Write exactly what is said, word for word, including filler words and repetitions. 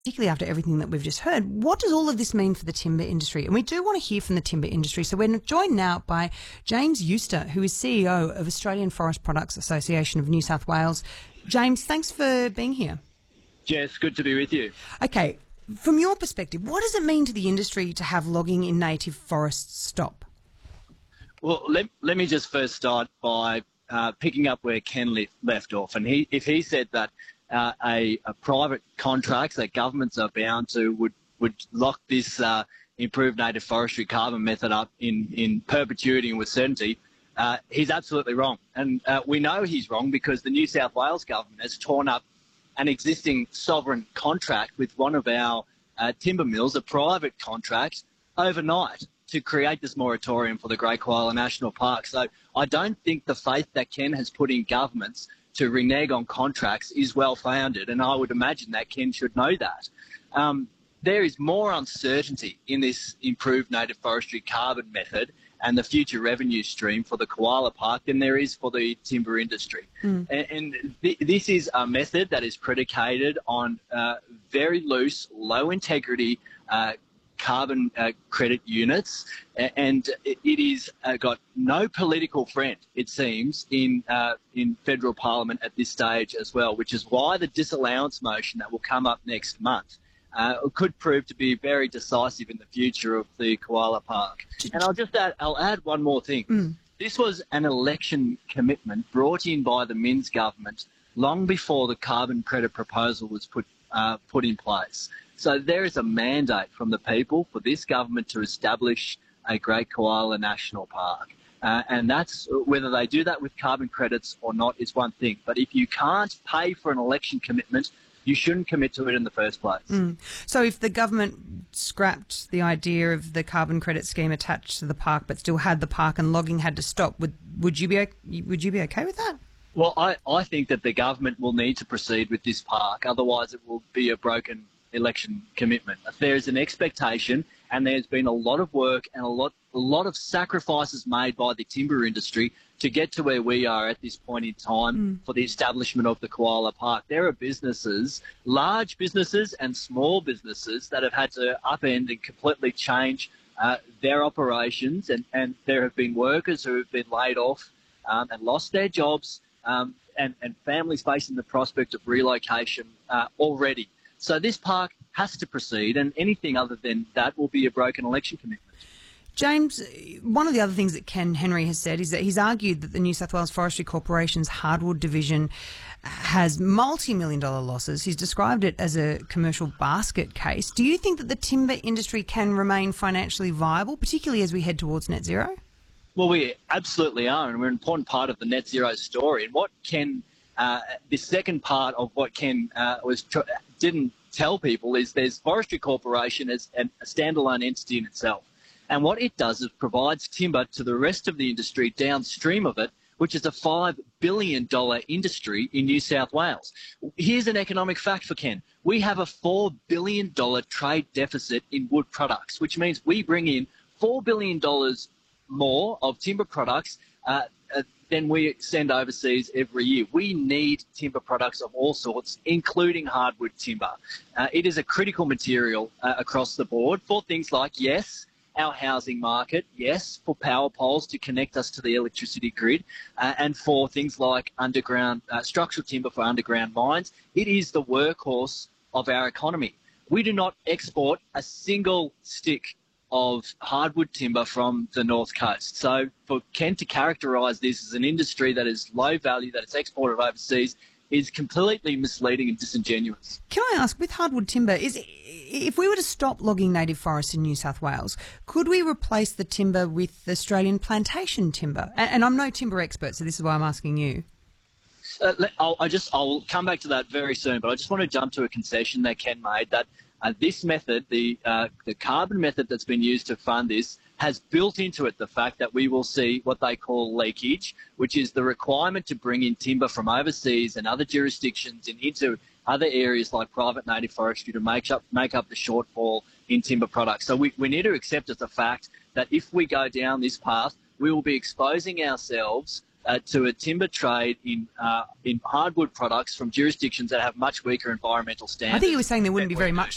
particularly after everything that we've just heard. What does all of this mean for the timber industry? And we do want to hear from the timber industry. So we're joined now by James Euster, who is C E O of Australian Forest Products Association of New South Wales. James, thanks for being here. Jess, good to be with you. Okay, from your perspective, what does it mean to the industry to have logging in native forests stop? Well, let, let me just first start by uh, picking up where Ken left, left off. And he, if he said that uh, a, a private contracts that governments are bound to would, would lock this uh, improved native forestry carbon method up in, in perpetuity and with certainty, uh, he's absolutely wrong. And uh, we know he's wrong because the New South Wales government has torn up an existing sovereign contract with one of our uh, timber mills, a private contract, overnight to create this moratorium for the Great Koala National Park. So I don't think the faith that Ken has put in governments to renege on contracts is well-founded, and I would imagine that Ken should know that. Um, there is more uncertainty in this improved native forestry carbon method and the future revenue stream for the Koala Park than there is for the timber industry. Mm. And, and th this is a method that is predicated on uh, very loose, low-integrity uh, carbon uh, credit units, and it is uh, got no political friend, it seems, in uh, in federal parliament at this stage as well, which is why the disallowance motion that will come up next month uh, could prove to be very decisive in the future of the Koala Park. And I'll just add, I'll add one more thing. Mm. This was an election commitment brought in by the Minns government long before the carbon credit proposal was put uh, put in place. So there is a mandate from the people for this government to establish a Great Koala National Park. Uh, and that's whether they do that with carbon credits or not is one thing. But if you can't pay for an election commitment, you shouldn't commit to it in the first place. Mm. So if the government scrapped the idea of the carbon credit scheme attached to the park but still had the park and logging had to stop, would, would, you, be, would you be okay with that? Well, I, I think that the government will need to proceed with this park. Otherwise, it will be a broken election commitment. There is an expectation, and there's been a lot of work and a lot a lot of sacrifices made by the timber industry to get to where we are at this point in time mm. for the establishment of the Koala Park. There are businesses, large businesses and small businesses, that have had to upend and completely change uh, their operations, and, and there have been workers who have been laid off um, and lost their jobs, um, and, and families facing the prospect of relocation uh, already. So this park has to proceed, and anything other than that will be a broken election commitment. James, one of the other things that Ken Henry has said is that he's argued that the New South Wales Forestry Corporation's hardwood division has multi-million dollar losses. He's described it as a commercial basket case. Do you think that the timber industry can remain financially viable, particularly as we head towards net zero? Well, we absolutely are, and we're an important part of the net zero story. And what Ken, uh, the second part of what Ken uh, was tr didn't tell people is there's Forestry Corporation as a standalone entity in itself. And what it does is provides timber to the rest of the industry downstream of it, which is a five billion dollar industry in New South Wales. Here's an economic fact for Ken. We have a four billion dollar trade deficit in wood products, which means we bring in four billion dollars more of timber products uh, uh, than we send overseas every year. We need timber products of all sorts, including hardwood timber. Uh, it is a critical material uh, across the board for things like, yes, our housing market, yes, for power poles to connect us to the electricity grid, uh, and for things like underground uh, structural timber for underground mines. It is the workhorse of our economy. We do not export a single stick of hardwood timber from the North Coast. So for Ken to characterise this as an industry that is low value, that is exported overseas, is completely misleading and disingenuous. Can I ask, with hardwood timber, is if we were to stop logging native forests in New South Wales, could we replace the timber with Australian plantation timber? And, and I'm no timber expert, so this is why I'm asking you. Uh, I'll, I just, I'll come back to that very soon, but I just want to jump to a concession that Ken made that uh, this method, the, uh, the carbon method that's been used to fund this, has built into it the fact that we will see what they call leakage, which is the requirement to bring in timber from overseas and other jurisdictions and into other areas like private native forestry to make up, make up the shortfall in timber products. So we, we need to accept as a fact that if we go down this path, we will be exposing ourselves uh, to a timber trade in uh, in hardwood products from jurisdictions that have much weaker environmental standards. I think you were saying there wouldn't be very much